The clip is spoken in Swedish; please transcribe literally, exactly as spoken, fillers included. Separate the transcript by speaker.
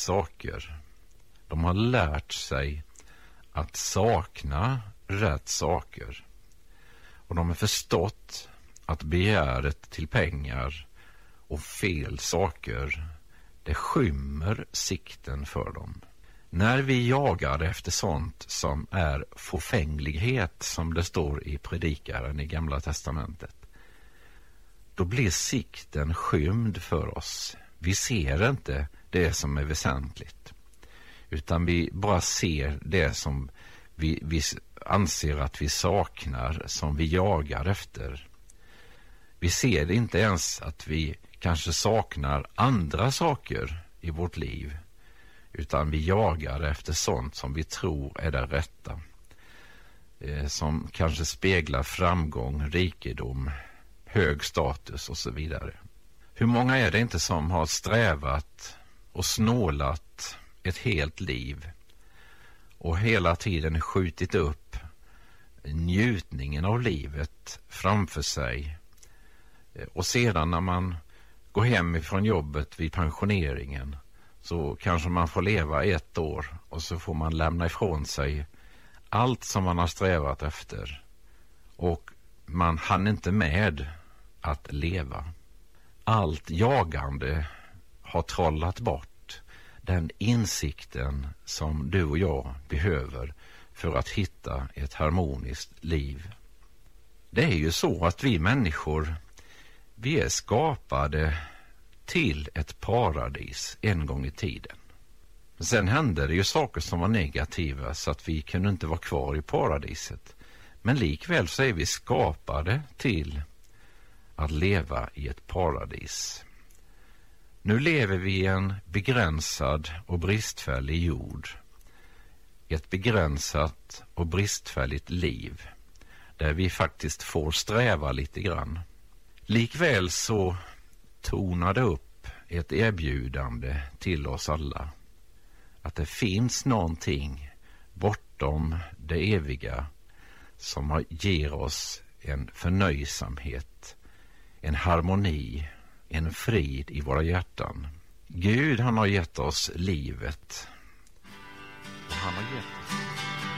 Speaker 1: saker. De har lärt sig att sakna rätt saker. Och de har förstått att begäret till pengar och fel saker, det skymmer sikten för dem. När vi jagar efter sånt som är förfänglighet, som det står i Predikaren i Gamla testamentet, då blir sikten skymd för oss. Vi ser inte det som är väsentligt, utan vi bara ser det som vi, vi anser att vi saknar, som vi jagar efter. Vi ser inte ens att vi kanske saknar andra saker i vårt liv, utan vi jagar efter sånt som vi tror är det rätta, eh, som kanske speglar framgång, rikedom, hög status och så vidare. Hur många är det inte som har strävat och snålat ett helt liv och hela tiden skjutit upp njutningen av livet framför sig, och sedan när man går hem ifrån jobbet vid pensioneringen så kanske man får leva ett år och så får man lämna ifrån sig allt som man har strävat efter, och man hann inte med att leva. Allt jagande har trollat bort den insikten som du och jag behöver för att hitta ett harmoniskt liv. Det är ju så att vi människor, vi är skapade till ett paradis en gång i tiden. Sen hände det ju saker som var negativa så att vi kunde inte vara kvar i paradiset. Men likväl så är vi skapade till att leva i ett paradis. Nu lever vi i en begränsad och bristfällig jord. Ett begränsat och bristfälligt liv där vi faktiskt får sträva lite grann. Likväl så tonar det upp ett erbjudande till oss alla att det finns någonting bortom det eviga som ger oss en förnöjsamhet, en harmoni, en frid i våra hjärtan. Gud, han har gett oss livet. Han har gett oss